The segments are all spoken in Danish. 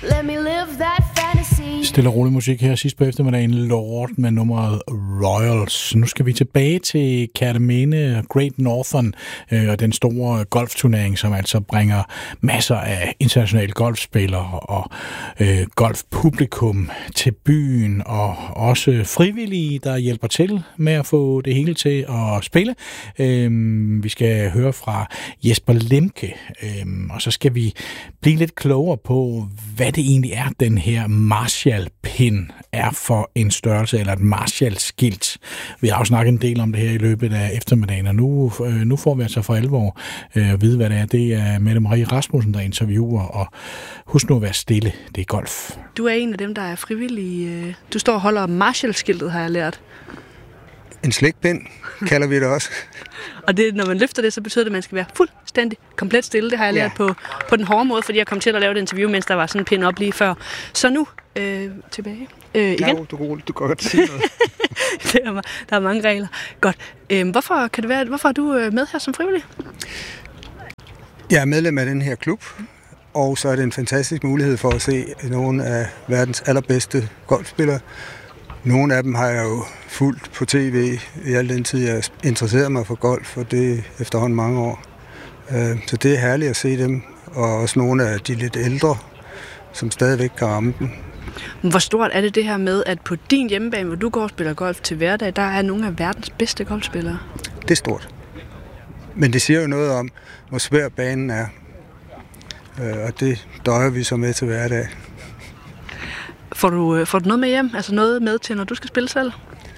Let me live that fantasy. Stille og rolig musik her sidst på eftermiddagen. Lord med nummeret Royals. Nu skal vi tilbage til Kerteminde Great Northern og den store golfturnering, som altså bringer masser af internationale golfspillere og golfpublikum til byen, og også frivillige, der hjælper til med at få det hele til at spille. Vi skal høre fra Jesper Lemke, og så skal vi blive lidt klogere på, hvad det egentlig er, den her Marshall-pin er for en størrelse, eller et Marshall-skilt. Vi har jo snakket en del om det her i løbet af eftermiddagen, og nu får vi altså for alvor at vide, hvad det er. Det er Mette Marie Rasmussen, der interviewer, og husk nu at være stille. Det er golf. Du er en af dem, der er frivillig. Du står og holder Marshall-skiltet, har jeg lært. En slikpind kalder vi det også. Og det, når man løfter det, så betyder det, at man skal være fuldstændig komplet stille. Det har jeg lært på den hårde måde, fordi jeg kom til at lave et interview, mens der var sådan en pind op lige før. Så nu tilbage igen. Ja, du kan godt sige noget. Der er mange regler. Godt. Hvorfor er du med her som frivillig? Jeg er medlem af den her klub, og så er det en fantastisk mulighed for at se nogle af verdens allerbedste golfspillere. Nogle af dem har jeg jo fulgt på tv i al den tid, jeg interesserer mig for golf, og det er efterhånden mange år. Så det er herligt at se dem, og også nogle af de lidt ældre, som stadigvæk kan ramme dem. Hvor stort er det her med, at på din hjemmebane, hvor du går og spiller golf til hverdag, der er nogle af verdens bedste golfspillere? Det er stort. Men det siger jo noget om, hvor svær banen er, og det døjer vi så med til hverdag. Får du noget med hjem? Altså noget med til, når du skal spille selv?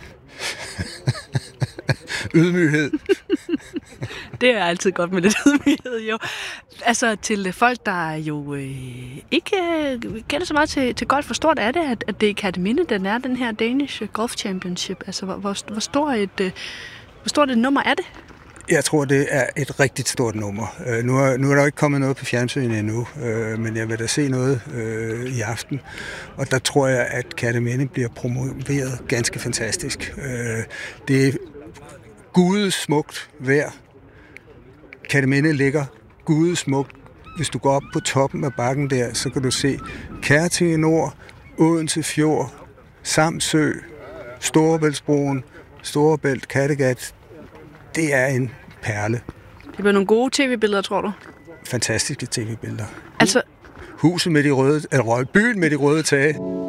Ydmyghed. Det er altid godt med lidt ydmyghed, jo. Altså til folk, der jo ikke kender så meget til golf, hvor stort er det, at det er Kerteminde, den er den her Danish Golf Championship? Altså hvor stort et nummer er det? Jeg tror, det er et rigtig stort nummer. Nu er der ikke kommet noget på fjernsynet endnu, men jeg vil da se noget i aften. Og der tror jeg, at Kerteminde bliver promoveret ganske fantastisk. Det er gudesmukt vejr. Kerteminde ligger gudesmukt. Hvis du går op på toppen af bakken der, så kan du se Kertinge Nord, Odense Fjord, Samsø, Storebæltsbroen, Storebælt, Kattegat. Det er en perle. Det bliver nogle gode tv-billeder, tror du? Fantastiske tv-billeder. Altså byen med de røde tage.